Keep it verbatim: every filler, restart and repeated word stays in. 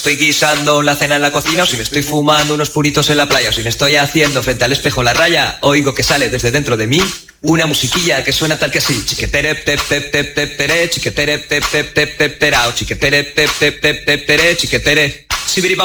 estoy guisando la cena en la cocina, o si me estoy fumando unos puritos en la playa, o si me estoy haciendo frente al espejo la raya, oigo que sale desde dentro de mí una musiquilla que suena tal que así. Chiquetere, tep, tep, tep, tep, tere, chiquetere, tep, tep, tep, tep, terao, chiquetere, tep, tep, tep, tep, tere, chiquetere. Sibiri